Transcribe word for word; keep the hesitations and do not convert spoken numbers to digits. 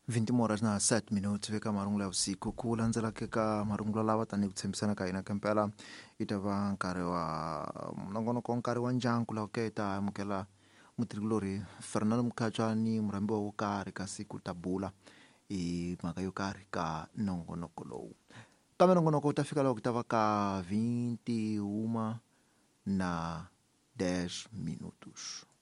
vinte horas na sete minutos veka marungu la usiku kulandzela ka marungu lawa tani ku tshembisana ka hina kempela i ta va nkarhi wa nongonoko nkarhi wa ndyangu laha ke ta amukela mutirhikulori Fernando Mkhatshani murambiwa wo karhi ka siku ta bula hi mhaka yo karhi ka nongonoko lowu kambe nongonoko wu ta fika loko ku ta va ka vinte uma na dash minutos.